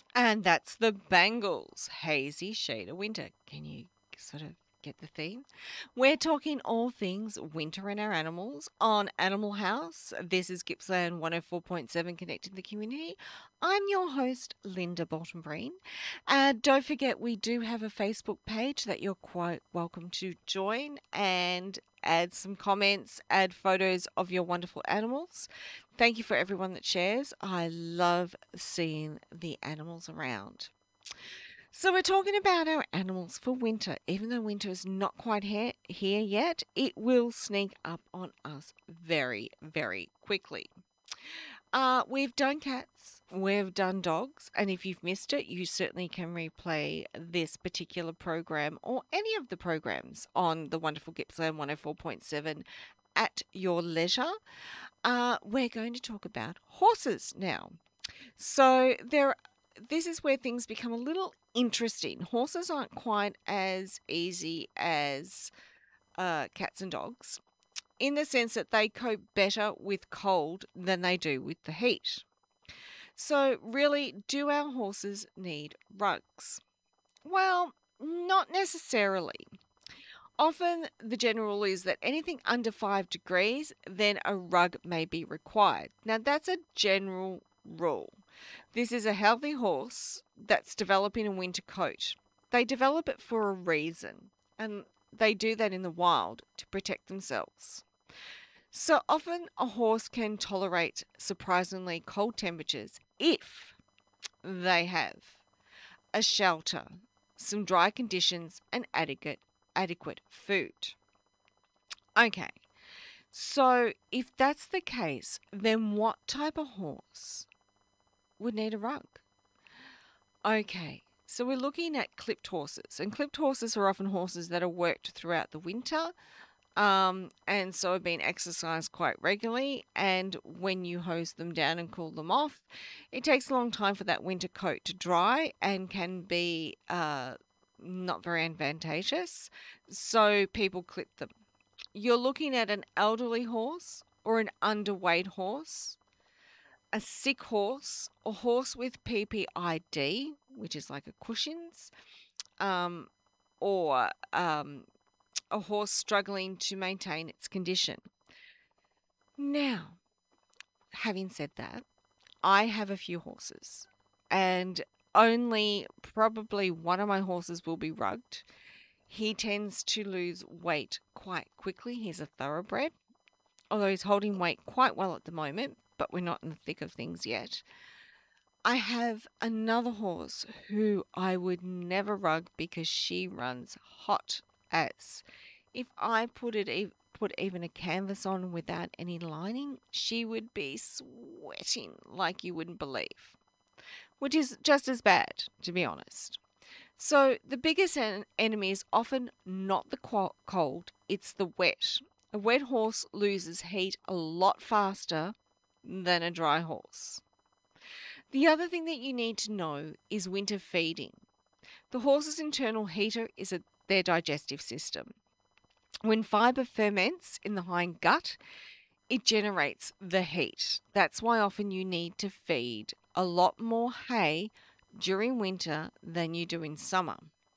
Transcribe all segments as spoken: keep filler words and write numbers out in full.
And that's the Bangles Hazy Shade of Winter. Can you sort of get the theme? We're talking all things winter and our animals on Animal House. This is Gippsland one oh four point seven Connecting the Community. I'm your host, Linda Bolton-Breen. And don't forget, we do have a Facebook page that you're quite welcome to join and add some comments, add photos of your wonderful animals. Thank you for everyone that shares. I love seeing the animals around. So, we're talking about our animals for winter. Even though winter is not quite here, here yet, it will sneak up on us very, very quickly. Uh, we've done cats, we've done dogs, and if you've missed it, you certainly can replay this particular program or any of the programs on the wonderful Gippsland one oh four point seven at your leisure. Uh, we're going to talk about horses now. So there, this is where things become a little interesting. Horses aren't quite as easy as uh, cats and dogs, in the sense that they cope better with cold than they do with the heat. So, really, do our horses need rugs? Well, not necessarily. Often, the general rule is that anything under five degrees, then a rug may be required. Now, that's a general rule. This is a healthy horse that's developing a winter coat. They develop it for a reason, and they do that in the wild to protect themselves. So often, a horse can tolerate surprisingly cold temperatures if they have a shelter, some dry conditions, and adequate adequate food. Okay, so if that's the case, then what type of horse would need a rug? Okay, so we're looking at clipped horses, and clipped horses are often horses that are worked throughout the winter. Um, and so have been exercised quite regularly. And when you hose them down and cool them off, it takes a long time for that winter coat to dry and can be uh, not very advantageous. So people clip them. You're looking at an elderly horse or an underweight horse, a sick horse, a horse with P P I D, which is like a cushions, um, or um, a horse struggling to maintain its condition. Now, having said that, I have a few horses, and only probably one of my horses will be rugged. He tends to lose weight quite quickly. He's a thoroughbred, although he's holding weight quite well at the moment, but we're not in the thick of things yet. I have another horse who I would never rug because she runs hot as. If I put it ev- put even a canvas on without any lining, she would be sweating like you wouldn't believe, which is just as bad, to be honest. So the biggest en- enemy is often not the qu- cold, it's the wet. A wet horse loses heat a lot faster than a dry horse. The other thing that you need to know is winter feeding. The horse's internal heater is a, their digestive system. When fiber ferments in the hind gut, it generates the heat. That's why often you need to feed a lot more hay during winter than you do in summer.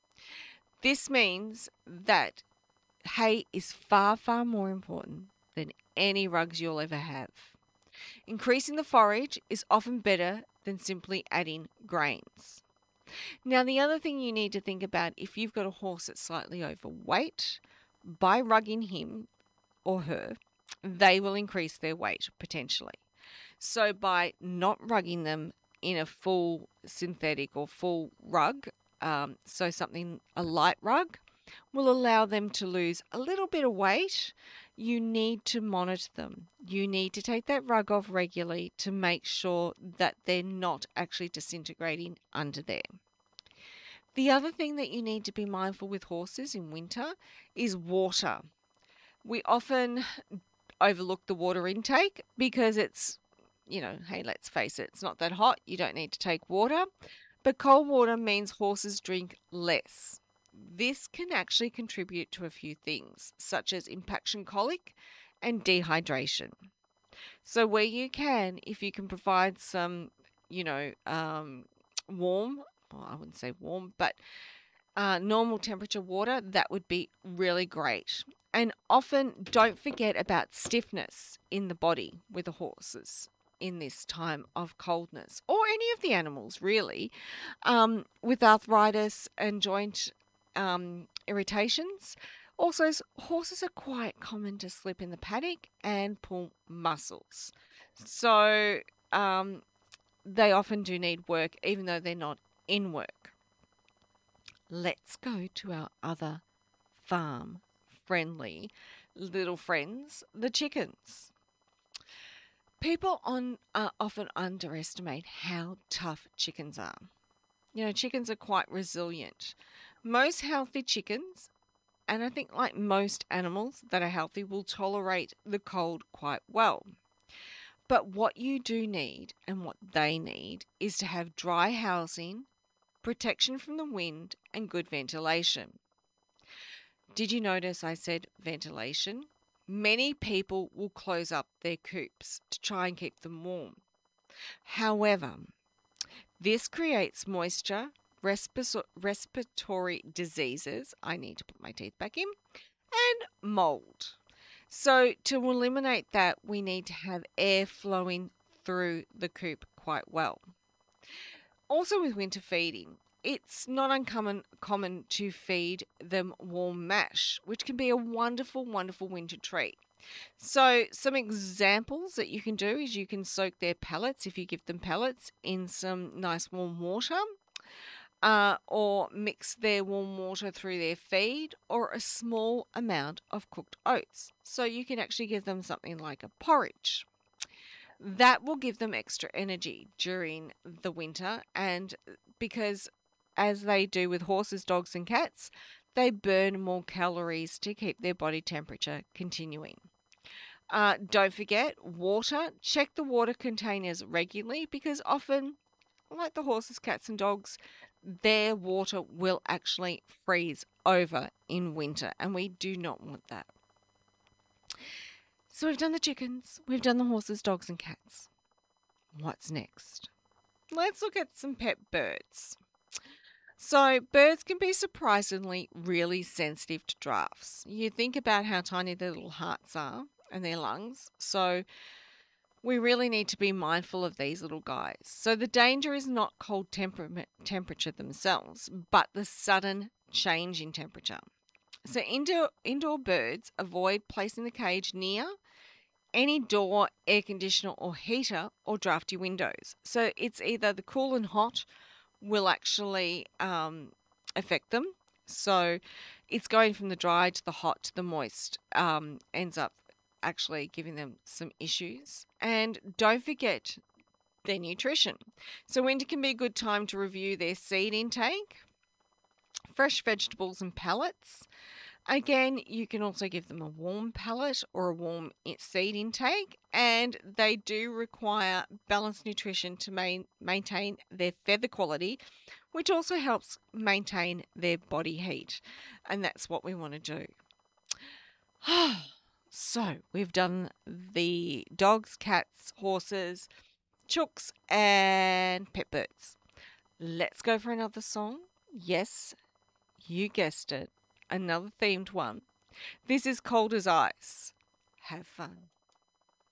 This means that hay is far, far more important than any rugs you'll ever have. Increasing the forage is often better than simply adding grains. Now, the other thing you need to think about if you've got a horse that's slightly overweight, by rugging him or her, they will increase their weight potentially. So, by not rugging them in a full synthetic or full rug, um, so something, a light rug, will allow them to lose a little bit of weight. You need to monitor them. You need to take that rug off regularly to make sure that they're not actually disintegrating under there. The other thing that you need to be mindful with horses in winter is water. We often overlook the water intake because it's, you know, hey, let's face it, it's not that hot. You don't need to take water. But cold water means horses drink less. This can actually contribute to a few things, such as impaction colic and dehydration. So, where you can, if you can provide some, you know, um, warm, well, I wouldn't say warm, but uh, normal temperature water, that would be really great. And often don't forget about stiffness in the body with the horses in this time of coldness, or any of the animals really, um, with arthritis and joint um, irritations. Also, s- horses are quite common to slip in the paddock and pull muscles. So um, they often do need work, even though they're not in work. Let's go to our other farm friendly little friends, the chickens. People on uh, often underestimate how tough chickens are. You know, chickens are quite resilient. Most healthy chickens, and I think like most animals that are healthy, will tolerate the cold quite well. But what you do need and what they need is to have dry housing, protection from the wind, and good ventilation. Did you notice I said ventilation? Many people will close up their coops to try and keep them warm. However, this creates moisture, respis- respiratory diseases. I need to put my teeth back in, and mold. So, to eliminate that, we need to have air flowing through the coop quite well. Also, with winter feeding, it's not uncommon common to feed them warm mash, which can be a wonderful, wonderful winter treat. So, some examples that you can do is you can soak their pellets, if you give them pellets, in some nice warm water, uh, or mix their warm water through their feed, or a small amount of cooked oats. So, you can actually give them something like a porridge. That will give them extra energy during the winter, and because as they do with horses, dogs, and cats, they burn more calories to keep their body temperature continuing. Uh, don't forget water. Check the water containers regularly because often, like the horses, cats, and dogs, their water will actually freeze over in winter, and we do not want that. So we've done the chickens, we've done the horses, dogs, and cats. What's next? Let's look at some pet birds. So, birds can be surprisingly really sensitive to drafts. You think about how tiny their little hearts are and their lungs. So, we really need to be mindful of these little guys. So, the danger is not cold temper- temperature themselves, but the sudden change in temperature. So, indoor, indoor birds avoid placing the cage near any door, air conditioner, or heater, or drafty windows. So, it's either the cool and hot will actually um, affect them. So it's going from the dry to the hot to the moist, um, ends up actually giving them some issues. And don't forget their nutrition. So winter can be a good time to review their seed intake, fresh vegetables and pellets. Again, you can also give them a warm pellet or a warm seed intake, and they do require balanced nutrition to main, maintain their feather quality, which also helps maintain their body heat, and that's what we want to do. So, we've done the dogs, cats, horses, chooks, and pet birds. Let's go for another song. Yes, you guessed it, another themed one. This is Cold as Ice. Have fun.